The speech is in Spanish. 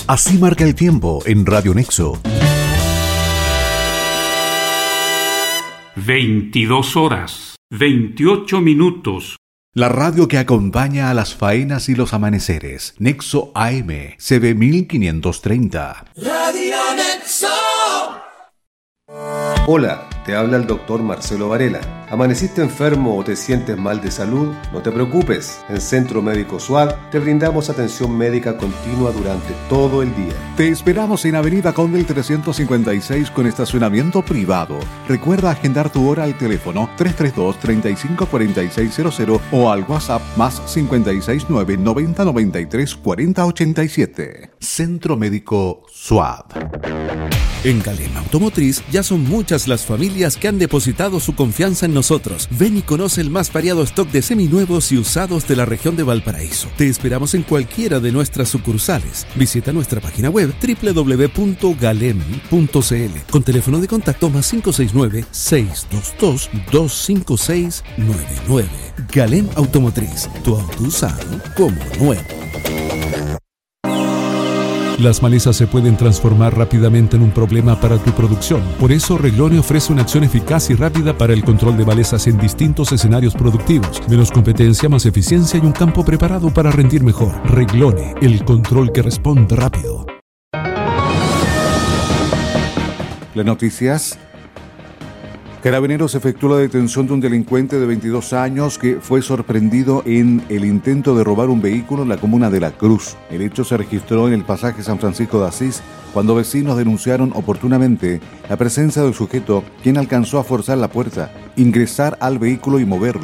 Así marca el tiempo en Radio Nexo. 22 horas, 28 minutos. La radio que acompaña a las faenas y los amaneceres. Nexo AM, CB 1530. Radio Nexo. Hola, te habla el doctor Marcelo Varela. ¿Amaneciste enfermo o te sientes mal de salud? No te preocupes. En Centro Médico SUAD te brindamos atención médica continua durante todo el día. Te esperamos en Avenida Conde 356 con estacionamiento privado. Recuerda agendar tu hora al teléfono 332-354600 o al WhatsApp más 569 90 93 40 87. Centro Médico SUAD. En Galem Automotriz ya son muchas las familias que han depositado su confianza en nosotros. Ven y conoce el más variado stock de seminuevos y usados de la región de Valparaíso. Te esperamos en cualquiera de nuestras sucursales. Visita nuestra página web www.galem.cl con teléfono de contacto más 569-622-25699. Galem Automotriz, tu auto usado como nuevo. Las malezas se pueden transformar rápidamente en un problema para tu producción. Por eso, Reglone ofrece una acción eficaz y rápida para el control de malezas en distintos escenarios productivos. Menos competencia, más eficiencia y un campo preparado para rendir mejor. Reglone, el control que responde rápido. Las noticias. Carabineros efectuó la detención de un delincuente de 22 años que fue sorprendido en el intento de robar un vehículo en la comuna de La Cruz. El hecho se registró en el pasaje San Francisco de Asís, cuando vecinos denunciaron oportunamente la presencia del sujeto, quien alcanzó a forzar la puerta, ingresar al vehículo y moverlo.